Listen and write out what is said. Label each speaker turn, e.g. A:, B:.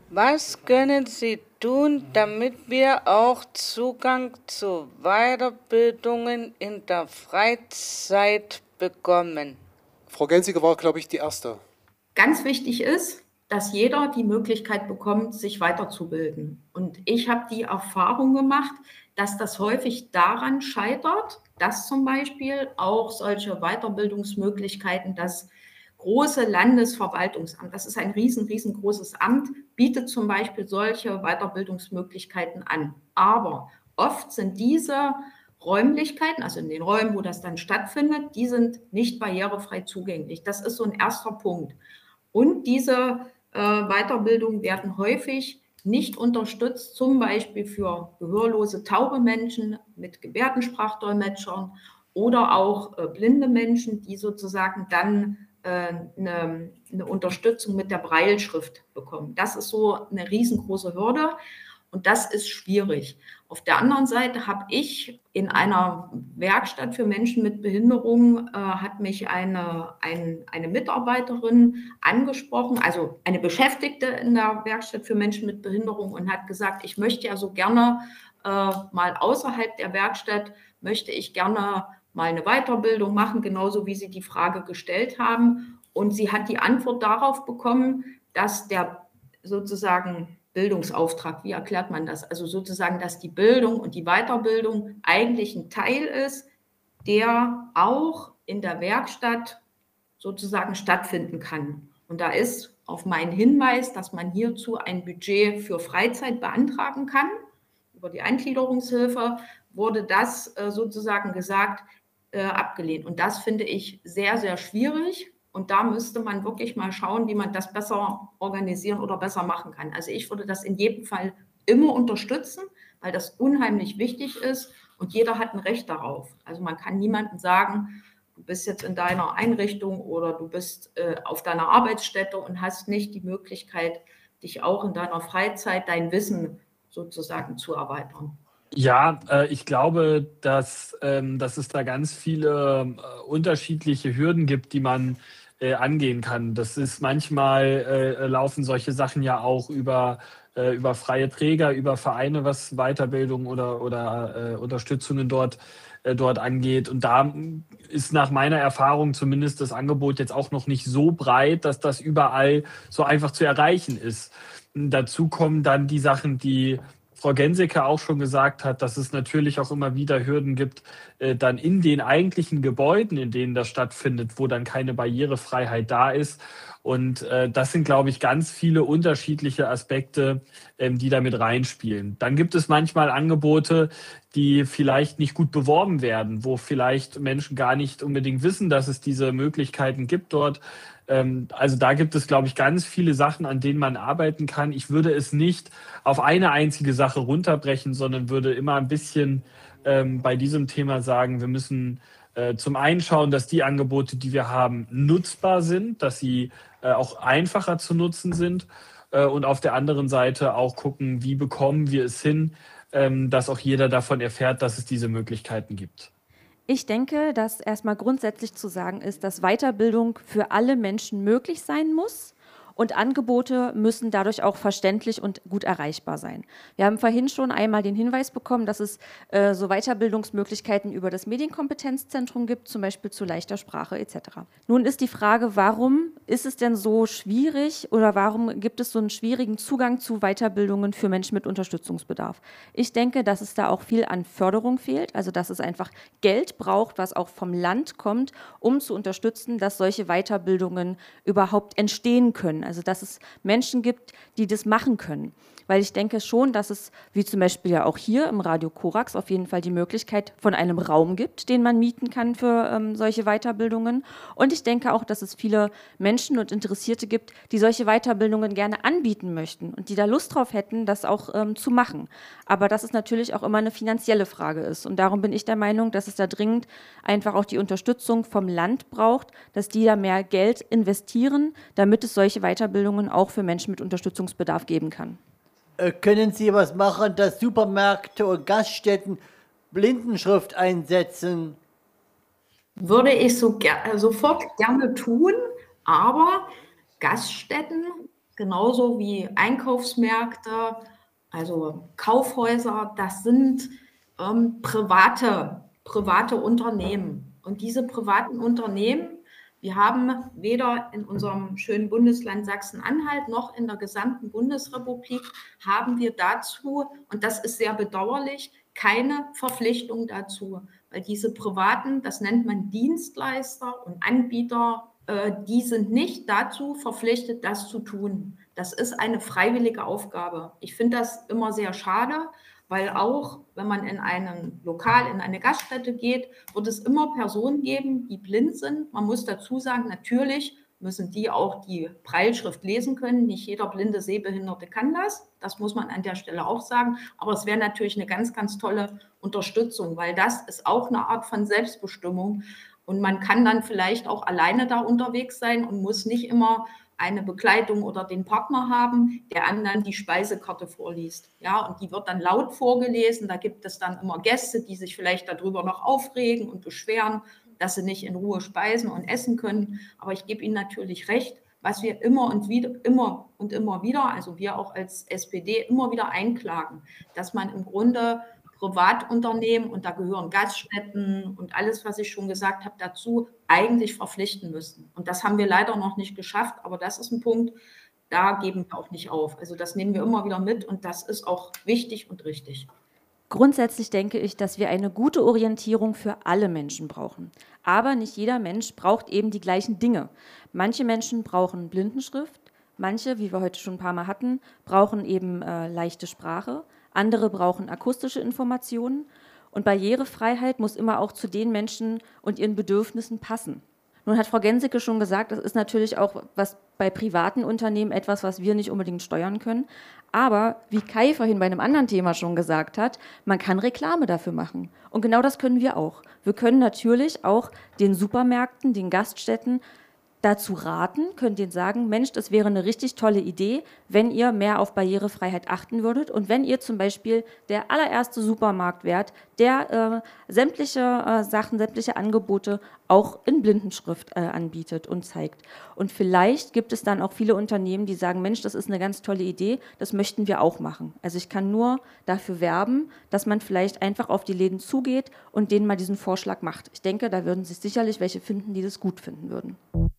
A: Was können Sie tun, damit wir auch Zugang zu Weiterbildungen in der Freizeit bekommen?
B: Frau Genziger war, glaube ich, die Erste.
C: Ganz wichtig ist, dass jeder die Möglichkeit bekommt, sich weiterzubilden. Und ich habe die Erfahrung gemacht, dass das häufig daran scheitert, dass zum Beispiel auch solche Weiterbildungsmöglichkeiten, das große Landesverwaltungsamt, das ist ein riesengroßes Amt, bietet zum Beispiel solche Weiterbildungsmöglichkeiten an. Aber oft sind diese Räumlichkeiten, also in den Räumen, wo das dann stattfindet, die sind nicht barrierefrei zugänglich. Das ist so ein erster Punkt. Und diese Weiterbildungen werden häufig nicht unterstützt, zum Beispiel für gehörlose, taube Menschen mit Gebärdensprachdolmetschern oder auch blinde Menschen, die sozusagen dann eine Unterstützung mit der Brailleschrift bekommen. Das ist so eine riesengroße Hürde. Und das ist schwierig. Auf der anderen Seite habe ich in einer Werkstatt für Menschen mit Behinderung, hat mich eine Mitarbeiterin angesprochen, also eine Beschäftigte in der Werkstatt für Menschen mit Behinderung und hat gesagt, ich möchte ja so gerne mal außerhalb der Werkstatt, möchte ich gerne mal eine Weiterbildung machen, genauso wie Sie die Frage gestellt haben. Und sie hat die Antwort darauf bekommen, dass der sozusagen Bildungsauftrag, wie erklärt man das? Also sozusagen, dass die Bildung und die Weiterbildung eigentlich ein Teil ist, der auch in der Werkstatt sozusagen stattfinden kann. Und da ist auf meinen Hinweis, dass man hierzu ein Budget für Freizeit beantragen kann, über die Eingliederungshilfe, wurde das sozusagen gesagt, abgelehnt. Und das finde ich sehr schwierig. Und da müsste man wirklich mal schauen, wie man das besser organisieren oder besser machen kann. Also ich würde das in jedem Fall immer unterstützen, weil das unheimlich wichtig ist und jeder hat ein Recht darauf. Also man kann niemandem sagen, du bist jetzt in deiner Einrichtung oder du bist auf deiner Arbeitsstätte und hast nicht die Möglichkeit, dich auch in deiner Freizeit dein Wissen sozusagen zu erweitern.
D: Ja, ich glaube, dass es da ganz viele unterschiedliche Hürden gibt, die man angehen kann. Das ist manchmal laufen solche Sachen ja auch über freie Träger, über Vereine, was Weiterbildung oder Unterstützungen dort angeht. Und da ist nach meiner Erfahrung zumindest das Angebot jetzt auch noch nicht so breit, dass das überall so einfach zu erreichen ist. Dazu kommen dann die Sachen, die Frau Genseker auch schon gesagt hat, dass es natürlich auch immer wieder Hürden gibt, dann in den eigentlichen Gebäuden, in denen das stattfindet, wo dann keine Barrierefreiheit da ist. Und das sind, glaube ich, ganz viele unterschiedliche Aspekte, die da mit reinspielen. Dann gibt es manchmal Angebote, die vielleicht nicht gut beworben werden, wo vielleicht Menschen gar nicht unbedingt wissen, dass es diese Möglichkeiten gibt dort. Also da gibt es, glaube ich, ganz viele Sachen, an denen man arbeiten kann. Ich würde es nicht auf eine einzige Sache runterbrechen, sondern würde immer ein bisschen bei diesem Thema sagen, wir müssen zum einen schauen, dass die Angebote, die wir haben, nutzbar sind, dass sie auch einfacher zu nutzen sind und auf der anderen Seite auch gucken, wie bekommen wir es hin, dass auch jeder davon erfährt, dass es diese Möglichkeiten gibt.
E: Ich denke, dass erstmal grundsätzlich zu sagen ist, dass Weiterbildung für alle Menschen möglich sein muss. Und Angebote müssen dadurch auch verständlich und gut erreichbar sein. Wir haben vorhin schon einmal den Hinweis bekommen, dass es so Weiterbildungsmöglichkeiten über das Medienkompetenzzentrum gibt, zum Beispiel zu leichter Sprache etc. Nun ist die Frage, warum ist es denn so schwierig oder warum gibt es so einen schwierigen Zugang zu Weiterbildungen für Menschen mit Unterstützungsbedarf? Ich denke, dass es da auch viel an Förderung fehlt, also dass es einfach Geld braucht, was auch vom Land kommt, um zu unterstützen, dass solche Weiterbildungen überhaupt entstehen können. Also dass es Menschen gibt, die das machen können. Weil ich denke schon, dass es, wie zum Beispiel ja auch hier im Radio Korax, auf jeden Fall die Möglichkeit von einem Raum gibt, den man mieten kann für solche Weiterbildungen. Und ich denke auch, dass es viele Menschen und Interessierte gibt, die solche Weiterbildungen gerne anbieten möchten und die da Lust drauf hätten, das auch zu machen. Aber dass es natürlich auch immer eine finanzielle Frage ist. Und darum bin ich der Meinung, dass es da dringend einfach auch die Unterstützung vom Land braucht, dass die da mehr Geld investieren, damit es solche Weiterbildungen auch für Menschen mit Unterstützungsbedarf geben kann.
F: Können Sie was machen, dass Supermärkte und Gaststätten Blindenschrift einsetzen?
C: Würde ich sofort gerne tun, aber Gaststätten genauso wie Einkaufsmärkte, also Kaufhäuser, das sind private Unternehmen. Und diese privaten Unternehmen, wir haben weder in unserem schönen Bundesland Sachsen-Anhalt noch in der gesamten Bundesrepublik haben wir dazu, und das ist sehr bedauerlich, keine Verpflichtung dazu, weil diese privaten, das nennt man Dienstleister und Anbieter, die sind nicht dazu verpflichtet, das zu tun. Das ist eine freiwillige Aufgabe. Ich finde das immer sehr schade, weil auch, wenn man in ein Lokal, in eine Gaststätte geht, wird es immer Personen geben, die blind sind. Man muss dazu sagen, natürlich müssen die auch die Brailleschrift lesen können. Nicht jeder blinde Sehbehinderte kann das. Das muss man an der Stelle auch sagen. Aber es wäre natürlich eine ganz, ganz tolle Unterstützung, weil das ist auch eine Art von Selbstbestimmung. Und man kann dann vielleicht auch alleine da unterwegs sein und muss nicht immer eine Begleitung oder den Partner haben, der anderen die Speisekarte vorliest. Ja, und die wird dann laut vorgelesen. Da gibt es dann immer Gäste, die sich vielleicht darüber noch aufregen und beschweren, dass sie nicht in Ruhe speisen und essen können. Aber ich gebe Ihnen natürlich recht, was wir immer und immer wieder, also wir auch als SPD immer wieder einklagen, dass man im Grunde Privatunternehmen, und da gehören Gaststätten und alles, was ich schon gesagt habe, dazu eigentlich verpflichten müssten. Und das haben wir leider noch nicht geschafft, aber das ist ein Punkt, da geben wir auch nicht auf. Also das nehmen wir immer wieder mit und das ist auch wichtig und richtig.
E: Grundsätzlich denke ich, dass wir eine gute Orientierung für alle Menschen brauchen. Aber nicht jeder Mensch braucht eben die gleichen Dinge. Manche Menschen brauchen Blindenschrift, manche, wie wir heute schon ein paar Mal hatten, brauchen eben leichte Sprache, andere brauchen akustische Informationen. Und Barrierefreiheit muss immer auch zu den Menschen und ihren Bedürfnissen passen. Nun hat Frau Gensicke schon gesagt, das ist natürlich auch was bei privaten Unternehmen etwas, was wir nicht unbedingt steuern können. Aber wie Kai vorhin bei einem anderen Thema schon gesagt hat, man kann Reklame dafür machen. Und genau das können wir auch. Wir können natürlich auch den Supermärkten, den Gaststätten dazu raten, könnt ihr sagen, Mensch, das wäre eine richtig tolle Idee, wenn ihr mehr auf Barrierefreiheit achten würdet und wenn ihr zum Beispiel der allererste Supermarkt wärt, der sämtliche Sachen, sämtliche Angebote auch in Blindenschrift anbietet und zeigt. Und vielleicht gibt es dann auch viele Unternehmen, die sagen, Mensch, das ist eine ganz tolle Idee, das möchten wir auch machen. Also ich kann nur dafür werben, dass man vielleicht einfach auf die Läden zugeht und denen mal diesen Vorschlag macht. Ich denke, da würden sich sicherlich welche finden, die das gut finden würden.